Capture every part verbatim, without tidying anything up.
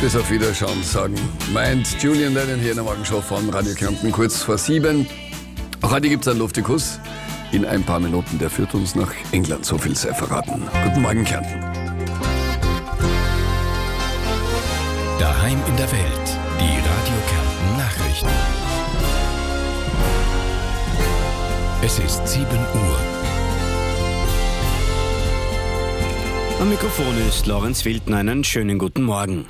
bis auf Wiederschauen sagen, meint Julian Lennon hier in der Morgenshow von Radio Kärnten kurz vor sieben. Auch heute gibt es einen Luftikus. In ein paar Minuten, der führt uns nach England, so viel sei verraten. Guten Morgen, Kärnten. Daheim in der Welt, die Radio Kärnten Nachrichten. Es ist sieben Uhr. Am Mikrofon ist Lorenz Wildner. Einen schönen guten Morgen.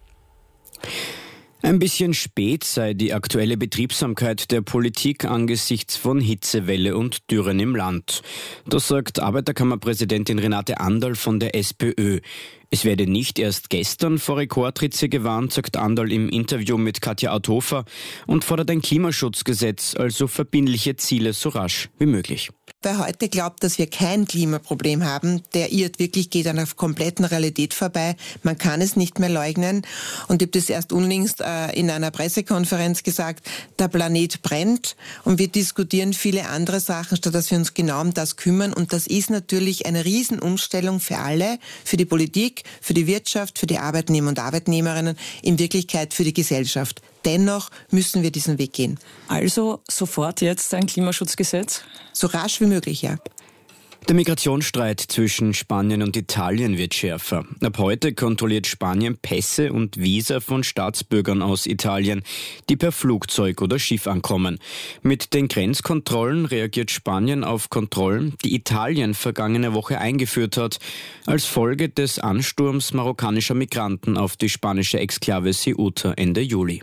Ein bisschen spät sei die aktuelle Betriebsamkeit der Politik angesichts von Hitzewelle und Dürren im Land. Das sagt Arbeiterkammerpräsidentin Renate Anderl von der SPÖ. Es werde nicht erst gestern vor Rekordhitze gewarnt, sagt Anderl im Interview mit Katja Authofer und fordert ein Klimaschutzgesetz, also verbindliche Ziele so rasch wie möglich. Wer heute glaubt, dass wir kein Klimaproblem haben, der irrt wirklich, geht an der kompletten Realität vorbei. Man kann es nicht mehr leugnen. Und ich habe das erst unlängst äh, in einer Pressekonferenz gesagt, der Planet brennt und wir diskutieren viele andere Sachen, statt dass wir uns genau um das kümmern. Und das ist natürlich eine Riesenumstellung für alle, für die Politik, für die Wirtschaft, für die Arbeitnehmer und Arbeitnehmerinnen, in Wirklichkeit für die Gesellschaft. Dennoch müssen wir diesen Weg gehen. Also sofort jetzt ein Klimaschutzgesetz? So rasch wie möglich, ja. Der Migrationsstreit zwischen Spanien und Italien wird schärfer. Ab heute kontrolliert Spanien Pässe und Visa von Staatsbürgern aus Italien, die per Flugzeug oder Schiff ankommen. Mit den Grenzkontrollen reagiert Spanien auf Kontrollen, die Italien vergangene Woche eingeführt hat, als Folge des Ansturms marokkanischer Migranten auf die spanische Exklave Ceuta Ende Juli.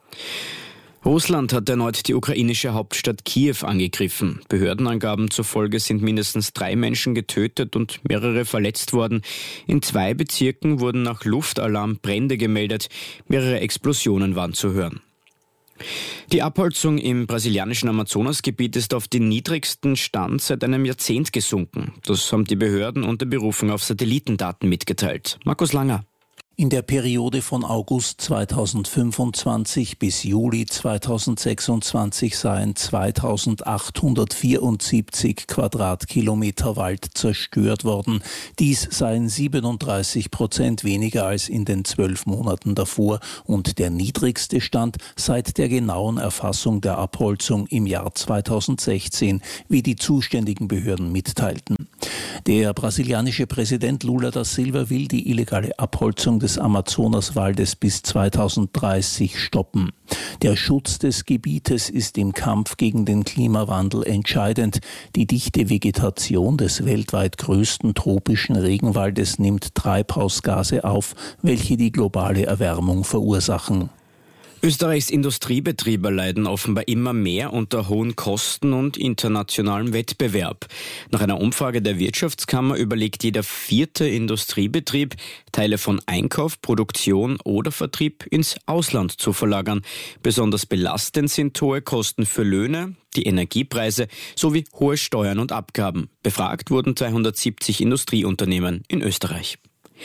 Russland hat erneut die ukrainische Hauptstadt Kiew angegriffen. Behördenangaben zufolge sind mindestens drei Menschen getötet und mehrere verletzt worden. In zwei Bezirken wurden nach Luftalarm Brände gemeldet. Mehrere Explosionen waren zu hören. Die Abholzung im brasilianischen Amazonasgebiet ist auf den niedrigsten Stand seit einem Jahrzehnt gesunken. Das haben die Behörden unter Berufung auf Satellitendaten mitgeteilt. Markus Langer. In der Periode von August zweitausendfünfundzwanzig bis Juli zweitausendsechsundzwanzig seien zweitausendachthundertvierundsiebzig Quadratkilometer Wald zerstört worden. Dies seien siebenunddreißig Prozent weniger als in den zwölf Monaten davor und der niedrigste Stand seit der genauen Erfassung der Abholzung im Jahr zweitausendsechzehn, wie die zuständigen Behörden mitteilten. Der brasilianische Präsident Lula da Silva will die illegale Abholzung des Amazonaswaldes bis zweitausenddreißig stoppen. Der Schutz des Gebietes ist im Kampf gegen den Klimawandel entscheidend. Die dichte Vegetation des weltweit größten tropischen Regenwaldes nimmt Treibhausgase auf, welche die globale Erwärmung verursachen. Österreichs Industriebetriebe leiden offenbar immer mehr unter hohen Kosten und internationalem Wettbewerb. Nach einer Umfrage der Wirtschaftskammer überlegt jeder vierte Industriebetrieb, Teile von Einkauf, Produktion oder Vertrieb ins Ausland zu verlagern. Besonders belastend sind hohe Kosten für Löhne, die Energiepreise sowie hohe Steuern und Abgaben. Befragt wurden zweihundertsiebzig Industrieunternehmen in Österreich.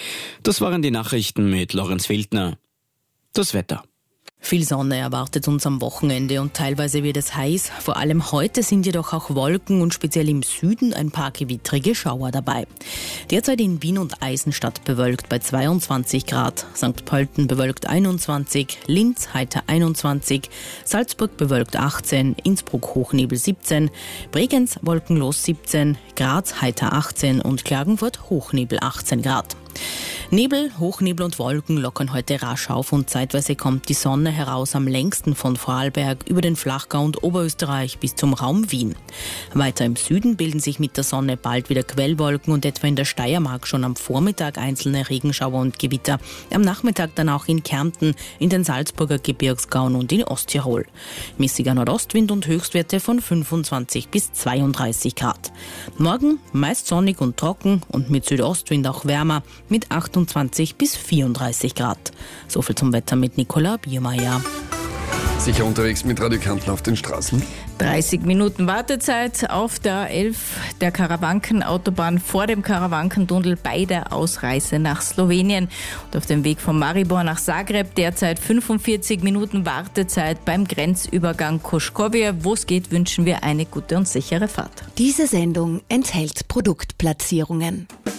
Das waren die Nachrichten mit Lorenz Wildner. Das Wetter. Viel Sonne erwartet uns am Wochenende und teilweise wird es heiß. Vor allem heute sind jedoch auch Wolken und speziell im Süden ein paar gewittrige Schauer dabei. Derzeit in Wien und Eisenstadt bewölkt bei zweiundzwanzig Grad, Sankt Pölten bewölkt einundzwanzig, Linz heiter einundzwanzig, Salzburg bewölkt achtzehn, Innsbruck Hochnebel siebzehn, Bregenz wolkenlos siebzehn, Graz heiter achtzehn und Klagenfurt Hochnebel achtzehn Grad. Nebel, Hochnebel und Wolken lockern heute rasch auf und zeitweise kommt die Sonne heraus am längsten von Vorarlberg über den Flachgau und Oberösterreich bis zum Raum Wien. Weiter im Süden bilden sich mit der Sonne bald wieder Quellwolken und etwa in der Steiermark schon am Vormittag einzelne Regenschauer und Gewitter. Am Nachmittag dann auch in Kärnten, in den Salzburger Gebirgsgauen und in Osttirol. Mäßiger Nordostwind und Höchstwerte von fünfundzwanzig bis zweiunddreißig Grad. Morgen meist sonnig und trocken und mit Südostwind auch wärmer mit achtundzwanzig bis vierunddreißig Grad. So viel zum Wetter mit Nicola Biermeier. Sicher unterwegs mit Radio Kärnten auf den Straßen. dreißig Minuten Wartezeit auf der A elf, der Karawankenautobahn vor dem Karawankentunnel bei der Ausreise nach Slowenien. Und auf dem Weg von Maribor nach Zagreb derzeit fünfundvierzig Minuten Wartezeit beim Grenzübergang Koškovje. Wo es geht, wünschen wir eine gute und sichere Fahrt. Diese Sendung enthält Produktplatzierungen.